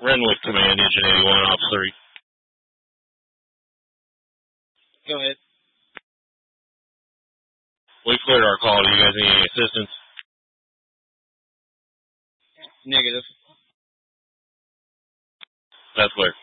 Renwick Command, Engine 81, Ops 3. Go ahead. We cleared our call. Do you guys need any assistance? Negative. That's clear.